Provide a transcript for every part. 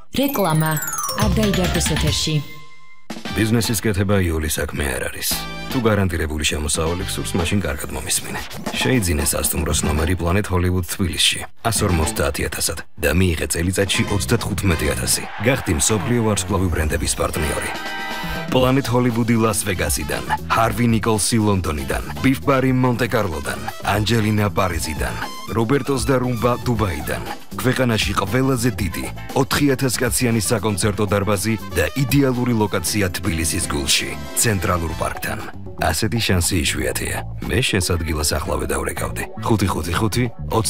რეკლამა არ დაიდარდოს ეთერში. ბიზნესის კეთება იულის საქმე არ არის. თუ გარანტირებული შემოსავალი გსურს, მაშინ კარგად მომისმინე. შეიძინე სასტუმროს ნომერი Planet Hollywood თბილისში 150,000-ად და მიიღე წელიწადში 35,000. გახდი მსოფლიო ვარსკვლავი ბრენდების პარტნიორი. Planet Hollywood Las Vegasიდან, Harvey Nicholsi ლონდონიდან, Biff Barry მონტე-კარლოდან, Angelina Parisიდან, Robertos da Rumba დუბაიდან. ქვეყანაში ყველაზე დიდი 4000 კაციანი საკონცერტო დარბაზი და იდეალური ლოკაცია თბილისის გულში, ცენტრალურ პარკთან. ასეთი შანსი იშვიათია. მე შენს ადგილას ახლავე დავრეკავდი. 555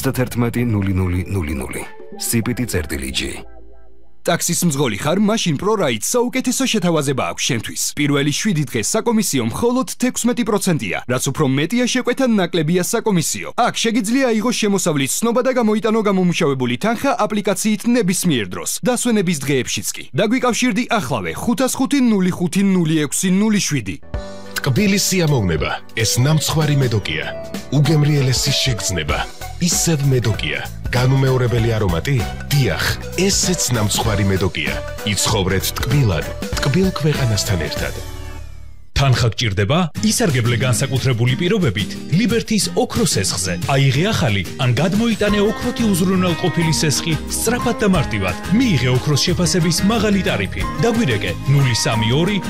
310000. CPT-G. ტაქსის მძღოლი ხარ, მაშინ ProRide საუკეთესო შეთავაზება აქვს შენთვის. პირველი 7 დღე საკომისიო მხოლოდ 16%-ია, რაც უფრო მეტია შეკვეთა ნაკლებია საკომისიო. აქ შეგიძლია აიღოს შემოსავლის ცნობა და გამოიტანო გამომუშავებული თანხა აპლიკაციით ნებისმიერ დროს, დასვენების დღეებშიც კი. დაგვიკავშირდი ახლავე 550-05-06-07. ტკბილის სიამოვნება, ეს ნამცხვარი მედოკია. უგემრიელესი შეგრძნება, ისევ მედოკია. განუმეორებელი არომატი? დიახ, ესეც ნამცხვარი მედოკია. იცხოვრეთ ტკბილად, ტკბილ ქვეყანასთან ერთად. თანხა გჭირდება? ისარგებლე განსაკუთრებული პირობებით ლიბერთის ოქროს სესხზე. აიღე ახალი ან გადმოიტანე ოქროთი უზრუნველყოფილი სესხი სწრაფად და მარტივად. მიიღე ოქროს შეფასების მაღალი ტარიფი. დაგვირეკე 032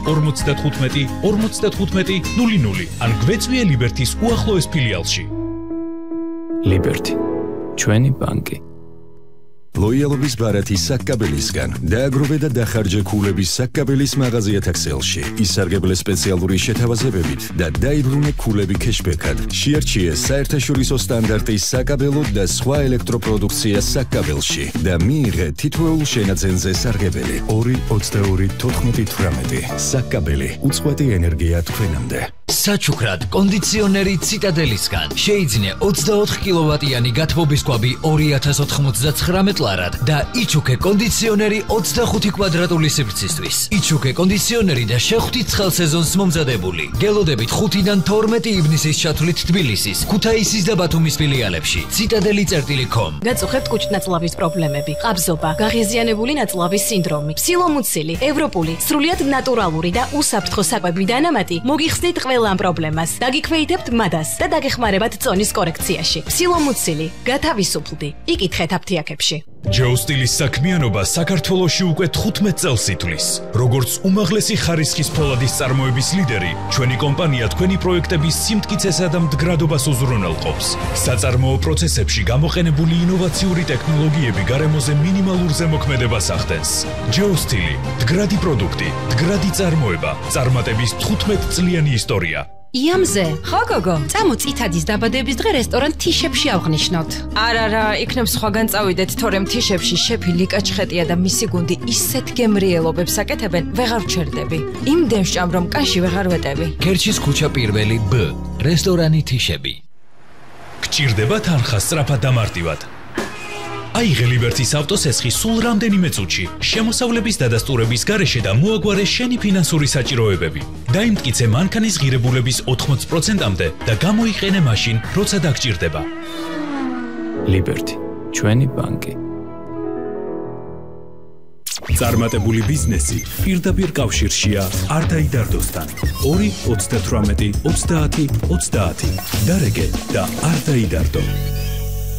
2 55 00 ან გვეწვიე ლიბერთის უახლოეს ფილიალში. ლიბერთი, ჩვენი ბანკი. ლოიალობის ბარათი საკკაბელისგან დააგროვე და დახარჯე ქულების საკკაბელის მაღაზიათა ქსელში. ისარგებლე სპეციალური შეთავაზებებით და დაიბრუნე ქულები кэშბექად. შეარჩიე საერთაშორისო სტანდარტის საკაბელო და სხვა ელექტროპროდუქცია საკკაბელში და მიიღე თითოეულ შენაძენზე სარგებელი 222-14-18. საკკაბელი, უწყვეტი ენერგია თქვენამდე. საჩუქრად კონდიციონერი ციტადელისგან შეიძინე 24 კილოვატიანი გათბობის კვაბი 2099 ლარად და იჩუქე კონდიციონერი 25 კვადრატული სივრცისთვის. იჩუქე კონდიციონერი და შეხვდით ცხელ სეზონს მომზადებული. გელოდებით 5-დან 12 ივნისის ჩათვლით თბილისის, ქუთაისის და ბათუმის ფილიალებში. citadeli.com. გაწუხებთ კუჭნაწლავის პრობლემები, ყაბზობა, გაღიზიანებული ნაწლავის სინდრომი, ფსილომუცილი, ევროპული, სრულიად ნატურალური და უსაფრთხო საკვები დანამატი მოგიხსნით ყველა ამ პრობლემას. დაგიქვეითებთ მადას და დაგეხმარებათ წონის კორექციაში. ფსილომუცილი, გათავისუფლდი. იკითხეთ აფთიაქებში. ჯეოსტილის საქმიანობა საქართველოში უკვე 15 წელს ითვლის. როგორც უმაღლესი ხარისხის ფოლადის წარმოების ლიდერი, ჩვენი კომპანია თქვენი პროექტების სიმტკიცესა და მდგრადობას უზრუნველყოფს. საწარმოო პროცესებში გამოყენებული ინოვაციური ტექნოლოგიები გარემოზე მინიმალურ ზემოქმედებას ახდენს. ჯეოსტილი, მდგრადი პროდუქტი, მდგრადი წარმოება, წარმატების 15 წლიანი ისტორია. იამზე, ხო გოგო, წამო წითადის დაბადების დღე რესტორან თიშებში ავღნიშნოთ. არა, იქნებ სხვაგან წავიდეთ, თორემ თიშებში შეფი ლიკა ჩხეტია და მისი გუნდი ისეთ გემრიელობებს აკეთებენ, ვეღარ ვჩერდები. იმდენ ვჭამ, რომ კანში ვეღარ ვეტევი. ქერჩის ქუჩა პირველი B, რესტორანი თიშები. გჭირდება თანხა სწრაფად და მარტივად. აიღე ლიბერთის ავტოსესხი სულ რამდენიმე წუთში, შემოსავლების დადასტურების გარეშე და მოაგვარე შენი ფინანსური საჭიროებები. დაიმტკიცე მანქანის ღირებულების 80%-მდე და გამოიყენე მაშინ, როცა დაგჭირდება. ლიბერთი, ჩვენი ბანკი. წარმატებული ბიზნესი პირდაპირ კავშირშია არ დაიდარდოსთან. 2 38 30 30. დარეგე და არ დაიდარდო.